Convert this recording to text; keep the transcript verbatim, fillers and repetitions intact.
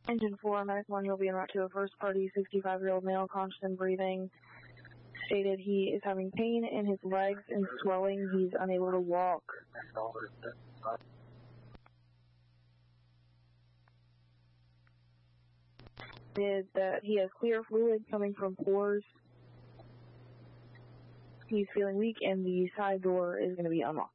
Engine four, Medic one, he'll be en route to a first party sixty-five-year-old male, conscious and breathing. Stated he is having pain in his legs and swelling. He's unable to walk. Is that he has clear fluid coming from pores. He's feeling weak and the side door is going to be unlocked.